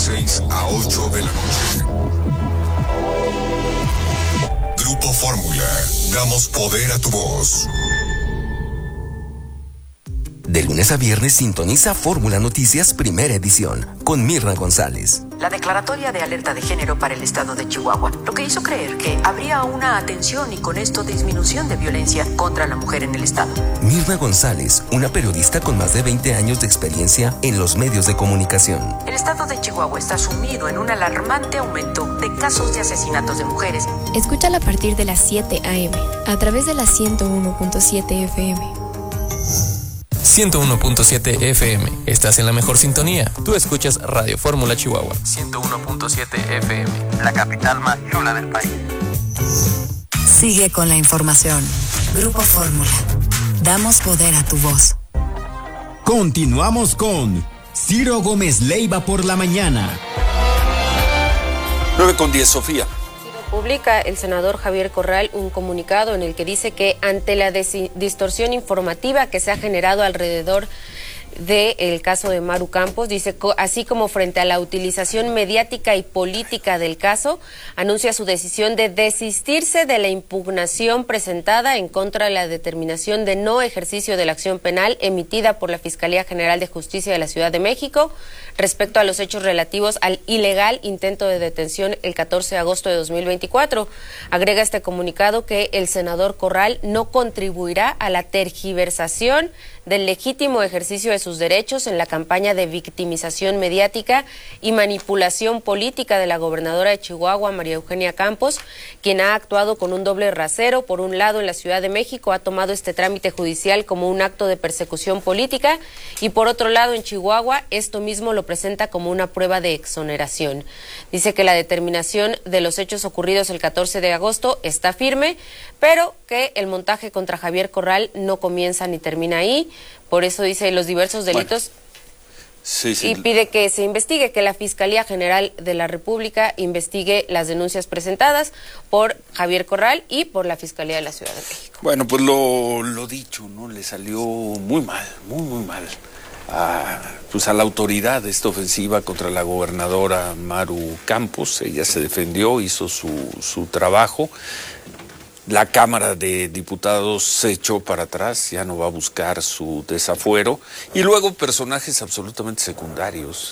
6 a 8 de la noche. Grupo Fórmula. Damos poder a tu voz. De lunes a viernes sintoniza Fórmula Noticias Primera Edición con Mirna González. La declaratoria de alerta de género para el estado de Chihuahua, lo que hizo creer que habría una atención y con esto disminución de violencia contra la mujer en el estado. Mirna González, una periodista con más de 20 años de experiencia en los medios de comunicación. El estado de Chihuahua está sumido en un alarmante aumento de casos de asesinatos de mujeres. Escúchala a partir de las 7 a.m. a través de la 101.7 FM. 101.7 FM. Estás en la mejor sintonía. Tú escuchas Radio Fórmula Chihuahua. 101.7 FM. La capital más chula del país. Sigue con la información. Grupo Fórmula. Damos poder a tu voz. Continuamos con Ciro Gómez Leiva por la mañana. 9:10, Sofía. Publica el senador Javier Corral un comunicado en el que dice que ante la distorsión informativa que se ha generado alrededor del caso de Maru Campos, dice, así como frente a la utilización mediática y política del caso, anuncia su decisión de desistirse de la impugnación presentada en contra de la determinación de no ejercicio de la acción penal emitida por la Fiscalía General de Justicia de la Ciudad de México respecto a los hechos relativos al ilegal intento de detención el 14 de agosto de 2024. Agrega este comunicado que el senador Corral no contribuirá a la tergiversación del legítimo ejercicio de sus derechos en la campaña de victimización mediática y manipulación política de la gobernadora de Chihuahua, María Eugenia Campos, quien ha actuado con un doble rasero. Por un lado, en la Ciudad de México ha tomado este trámite judicial como un acto de persecución política y por otro lado, en Chihuahua, esto mismo lo presenta como una prueba de exoneración. Dice que la determinación de los hechos ocurridos el 14 de agosto está firme, pero que el montaje contra Javier Corral no comienza ni termina ahí. Por eso dice los diversos delitos. Bueno, sí. Y pide que se investigue, que la Fiscalía General de la República investigue las denuncias presentadas por Javier Corral y por la Fiscalía de la Ciudad de México. Bueno, pues lo dicho, ¿no? Le salió muy mal, muy mal a la autoridad de esta ofensiva contra la gobernadora Maru Campos. Ella se defendió, hizo su trabajo. La Cámara de Diputados se echó para atrás, ya no va a buscar su desafuero. Y luego personajes absolutamente secundarios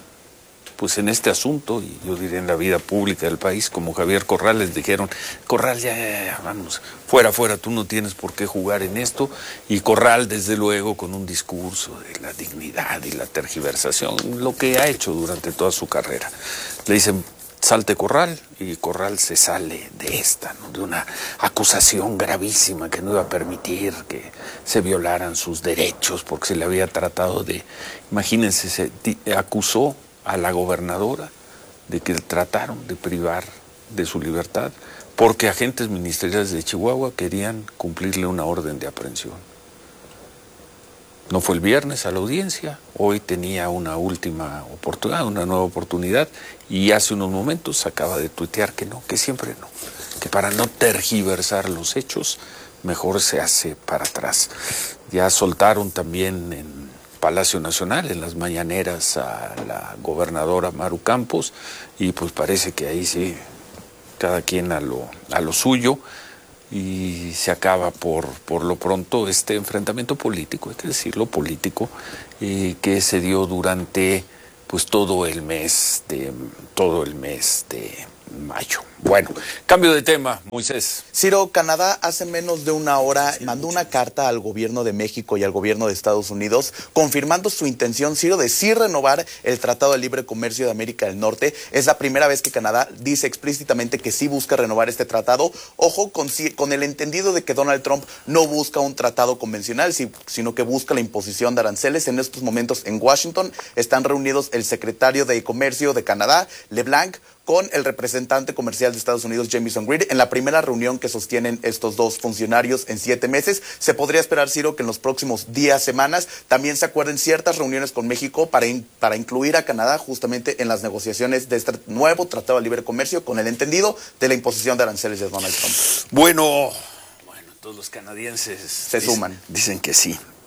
en este asunto, y yo diría en la vida pública del país, como Javier Corral, les dijeron, Corral, ya, vamos, fuera, tú no tienes por qué jugar en esto. Y Corral, desde luego, con un discurso de la dignidad y la tergiversación, lo que ha hecho durante toda su carrera. Le dicen, salte Corral, y Corral se sale de esta, ¿no? De una acusación gravísima que no iba a permitir que se violaran sus derechos porque se le había tratado de, imagínense, se acusó a la gobernadora de que trataron de privar de su libertad porque agentes ministeriales de Chihuahua querían cumplirle una orden de aprehensión. No fue el viernes a la audiencia, hoy tenía una última oportunidad, una nueva oportunidad, y hace unos momentos acaba de tuitear que no, que siempre no, que para no tergiversar los hechos, mejor se hace para atrás. Ya soltaron también en Palacio Nacional, en las mañaneras, a la gobernadora Maru Campos, y pues parece que ahí sí, cada quien a lo suyo. Y se acaba por lo pronto este enfrentamiento político, hay que decirlo, político, que se dio durante pues todo el mes de mayo. Bueno, cambio de tema, Moisés. Ciro, Canadá hace menos de una hora mandó una carta al gobierno de México y al gobierno de Estados Unidos confirmando su intención, Ciro, de sí renovar el Tratado de Libre Comercio de América del Norte. Es la primera vez que Canadá dice explícitamente que sí busca renovar este tratado. Ojo, con el entendido de que Donald Trump no busca un tratado convencional, sino que busca la imposición de aranceles. En estos momentos en Washington están reunidos el secretario de Comercio de Canadá, LeBlanc, con el representante comercial de Estados Unidos, Jamieson Greer, en la primera reunión que sostienen estos dos funcionarios en 7 meses. Se podría esperar, Ciro, que en los próximos días, semanas, también se acuerden ciertas reuniones con México para incluir a Canadá justamente en las negociaciones de este nuevo Tratado de Libre Comercio, con el entendido de la imposición de aranceles de Donald Trump. Bueno, todos los canadienses se suman. Dicen que sí.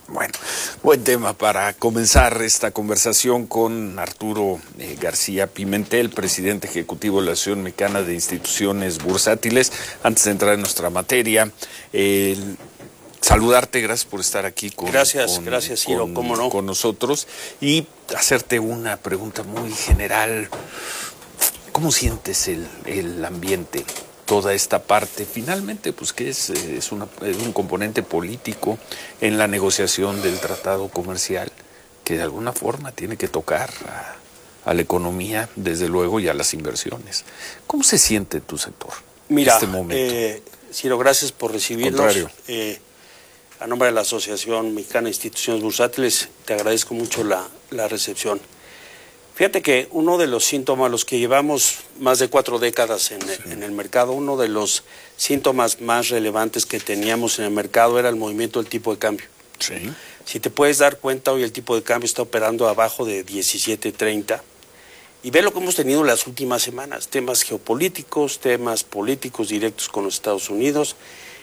Bueno, buen tema para comenzar esta conversación con Arturo García Pimentel, presidente ejecutivo de la Asociación Mexicana de Instituciones Bursátiles. Antes de entrar en nuestra materia, saludarte, gracias por estar aquí gracias, Ciro, cómo no, con nosotros, y hacerte una pregunta muy general. ¿Cómo sientes el ambiente? Toda esta parte, finalmente, pues que es un componente político en la negociación del tratado comercial, que de alguna forma tiene que tocar a la economía, desde luego, y a las inversiones. ¿Cómo se siente tu sector en este momento? Ciro, gracias por recibirnos. A nombre de la Asociación Mexicana de Instituciones Bursátiles, te agradezco mucho la recepción. Fíjate que uno de los síntomas, los que llevamos más de 4 décadas en el mercado, uno de los síntomas más relevantes que teníamos en el mercado era el movimiento del tipo de cambio. Sí. Si te puedes dar cuenta, hoy el tipo de cambio está operando abajo de 17.30 y ve lo que hemos tenido las últimas semanas, temas geopolíticos, temas políticos directos con los Estados Unidos,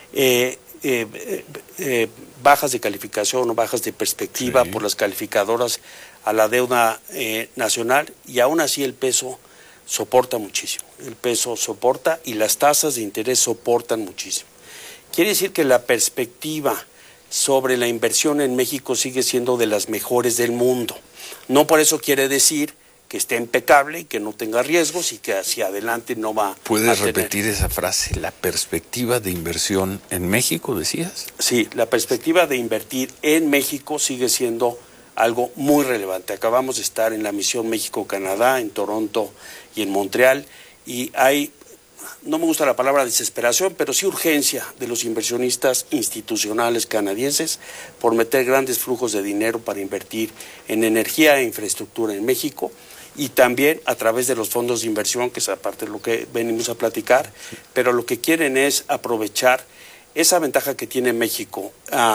bajas de calificación o bajas de perspectiva por las calificadoras a la deuda nacional, y aún así el peso soporta muchísimo. El peso soporta y las tasas de interés soportan muchísimo. Quiere decir que la perspectiva sobre la inversión en México sigue siendo de las mejores del mundo. No por eso quiere decir que esté impecable y que no tenga riesgos y que hacia adelante no va a tener. ¿Puedes repetir esa frase? ¿La perspectiva de inversión en México, decías? Sí, la perspectiva de invertir en México sigue siendo algo muy relevante. Acabamos de estar en la misión México-Canadá, en Toronto y en Montreal, y hay, no me gusta la palabra desesperación, pero sí urgencia de los inversionistas institucionales canadienses por meter grandes flujos de dinero para invertir en energía e infraestructura en México, y también a través de los fondos de inversión, que es aparte de lo que venimos a platicar, pero lo que quieren es aprovechar esa ventaja que tiene México.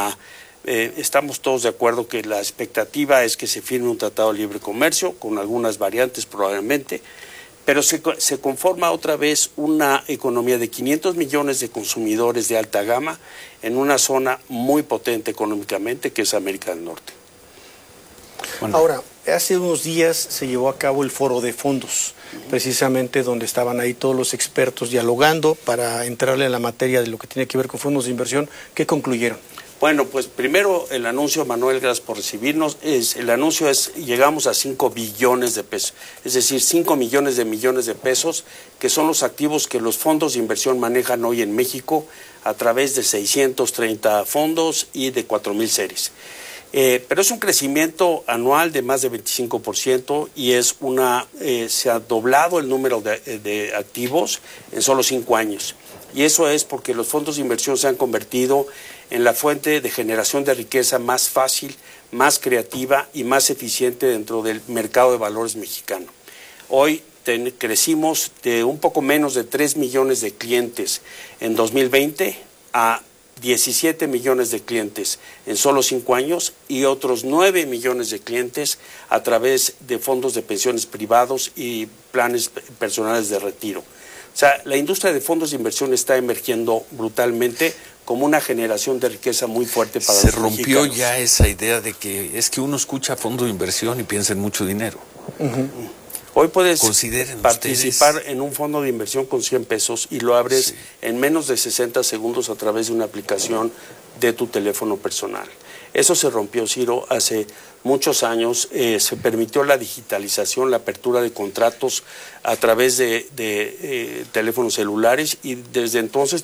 Estamos todos de acuerdo que la expectativa es que se firme un tratado de libre comercio, con algunas variantes probablemente, pero se conforma otra vez una economía de 500 millones de consumidores de alta gama en una zona muy potente económicamente, que es América del Norte. Bueno. Ahora, hace unos días se llevó a cabo el foro de fondos, precisamente donde estaban ahí todos los expertos dialogando para entrarle a la materia de lo que tiene que ver con fondos de inversión. ¿Qué concluyeron? Bueno, pues primero el anuncio, Manuel, gracias por recibirnos. El anuncio es, llegamos a 5 billones de pesos, es decir, 5 millones de pesos, que son los activos que los fondos de inversión manejan hoy en México a través de 630 fondos y de 4,000 series. Pero es un crecimiento anual de más de 25% y se ha doblado el número de activos en solo 5 años. Y eso es porque los fondos de inversión se han convertido en la fuente de generación de riqueza más fácil, más creativa y más eficiente dentro del mercado de valores mexicano. Hoy crecimos de un poco menos de 3 millones de clientes en 2020 a 17 millones de clientes en solo 5 años y otros 9 millones de clientes a través de fondos de pensiones privados y planes personales de retiro. O sea, la industria de fondos de inversión está emergiendo brutalmente como una generación de riqueza muy fuerte para los mexicanos. Se rompió ya esa idea de que es que uno escucha fondo de inversión y piensa en mucho dinero. Hoy puedes participar en un fondo de inversión con 100 pesos y lo abres en menos de 60 segundos a través de una aplicación de tu teléfono personal. Eso se rompió, Ciro, hace muchos años. Se permitió la digitalización, la apertura de contratos a través de teléfonos celulares, y desde entonces